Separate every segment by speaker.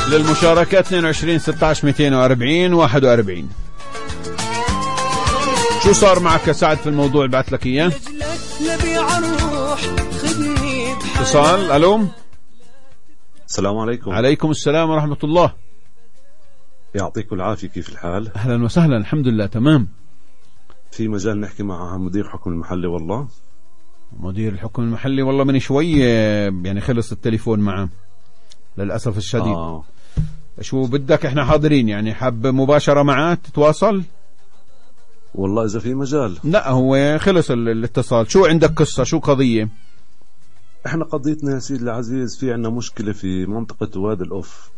Speaker 1: للمشاركة 22 16 240 41. شو صار معك سعد في الموضوع اللي بعت لك اياه؟ اتصال. الو،
Speaker 2: السلام عليكم.
Speaker 1: عليكم السلام ورحمة الله.
Speaker 2: يعطيكم العافية، كيف الحال؟
Speaker 1: اهلا وسهلا، الحمد لله تمام.
Speaker 2: في مجال نحكي مع مدير حكم المحلي؟ والله
Speaker 1: مدير الحكم المحلي والله من شوي يعني خلص التليفون معه للأسف الشديد. شو بدك؟ احنا حاضرين، يعني حاب مباشرة معاه تتواصل؟
Speaker 2: والله إذا في مجال.
Speaker 1: لا هو خلص الاتصال. شو عندك قصة؟ شو قضية؟
Speaker 2: احنا قضيتنا يا سيدي العزيز، في عنا مشكلة في منطقة وادي الأوف.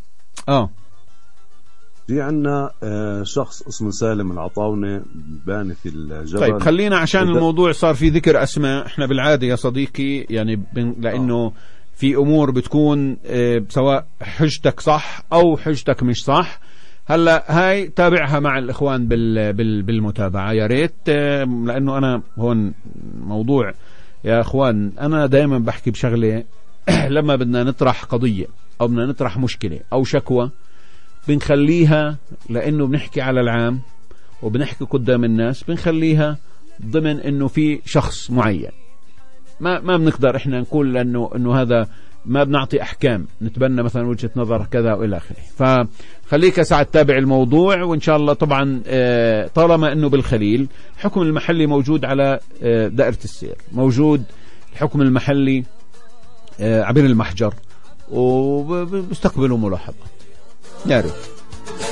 Speaker 2: في عنا شخص اسمه سالم العطاونة باني في الجبل.
Speaker 1: طيب خلينا عشان الموضوع صار في ذكر أسماء، احنا بالعادة يا صديقي يعني لأنه في أمور بتكون سواء حجتك صح أو حجتك مش صح. هلا هاي تابعها مع الإخوان بالمتابعة يا ريت، لأنه أنا هون موضوع يا إخوان، أنا دائما بحكي بشغلة لما بدنا نطرح قضية أو بدنا نطرح مشكلة أو شكوى بنخليها، لأنه بنحكي على العام وبنحكي قدام الناس، بنخليها ضمن إنه في شخص معين. ما بنقدر إحنا نقول إنه هذا، ما بنعطي أحكام، نتبنى مثلا وجهة نظر كذا وإلى آخره. فخليك ساعة تتابع الموضوع، وإن شاء الله طبعا طالما إنه بالخليل الحكم المحلي موجود على دائرة السير، موجود الحكم المحلي عبر المحجر، وبيستقبلوا ملاحظات يا ريت.